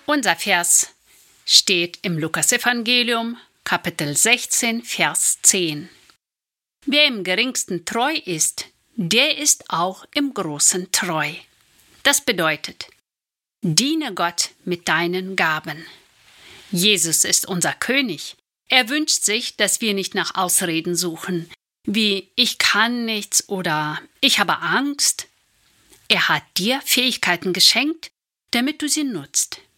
Unser Vers steht im Lukasevangelium, Kapitel 16, Vers 10. Wer im Geringsten treu ist, der ist auch im Großen treu. Das bedeutet, diene Gott mit deinen Gaben. Jesus ist unser König. Er wünscht sich, dass wir nicht nach Ausreden suchen, wie ich kann nichts oder ich habe Angst. Er hat dir Fähigkeiten geschenkt, damit du sie nutzt.